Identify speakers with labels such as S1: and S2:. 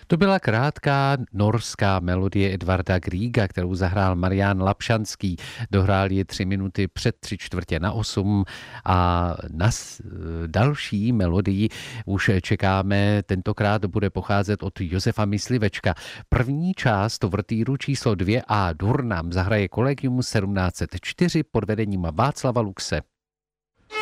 S1: To byla krátká norská melodie Edvarda Griega, kterou zahrál Marián Lapšanský. Dohrál ji 3 minuty před 7:45 a na další melodii už čekáme. Tentokrát bude pocházet od Josefa Myslivečka. První část uvertýru číslo 2 a dur nám zahraje Collegium 1704 pod vedením Václava Luxe.